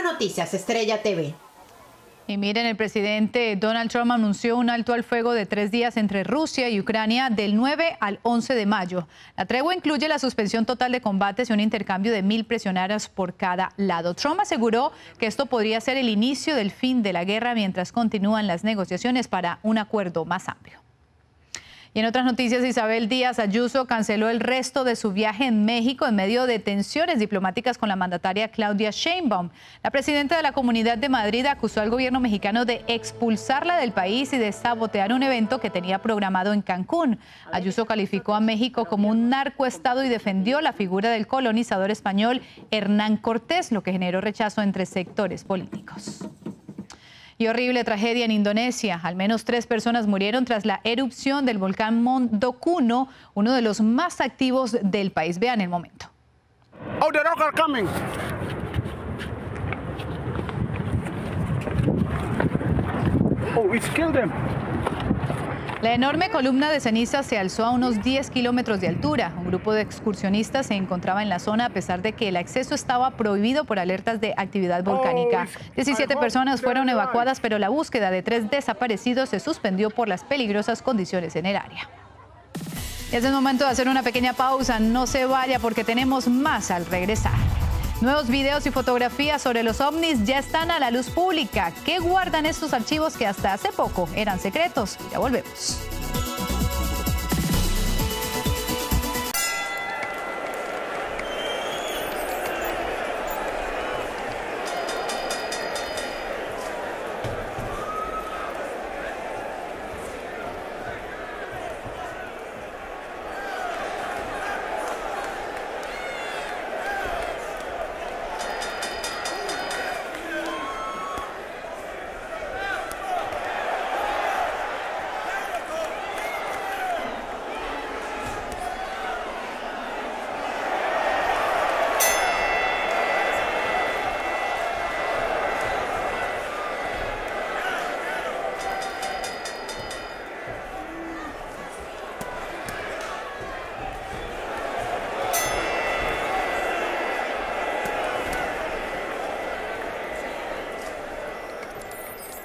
Noticias Estrella TV. Y miren, el presidente Donald Trump anunció un alto al fuego de 3 días entre Rusia y Ucrania del 9 al 11 de mayo. La tregua incluye la suspensión total de combates y un intercambio de 1.000 prisioneros por cada lado. Trump aseguró que esto podría ser el inicio del fin de la guerra mientras continúan las negociaciones para un acuerdo más amplio. Y en otras noticias, Isabel Díaz Ayuso canceló el resto de su viaje en México en medio de tensiones diplomáticas con la mandataria Claudia Sheinbaum. La presidenta de la Comunidad de Madrid acusó al gobierno mexicano de expulsarla del país y de sabotear un evento que tenía programado en Cancún. Ayuso calificó a México como un narcoestado y defendió la figura del colonizador español Hernán Cortés, lo que generó rechazo entre sectores políticos. Y horrible tragedia en Indonesia. Al menos 3 personas murieron tras la erupción del volcán Mondokuno, uno de los más activos del país. Vean el momento. Oh, the rock are coming. Oh, it's killed them. La enorme columna de ceniza se alzó a unos 10 kilómetros de altura. Un grupo de excursionistas se encontraba en la zona a pesar de que el acceso estaba prohibido por alertas de actividad volcánica. 17 personas fueron evacuadas, pero la búsqueda de 3 desaparecidos se suspendió por las peligrosas condiciones en el área. Es el momento de hacer una pequeña pausa. No se vaya porque tenemos más al regresar. Nuevos videos y fotografías sobre los ovnis ya están a la luz pública. ¿Qué guardan estos archivos que hasta hace poco eran secretos? Ya volvemos.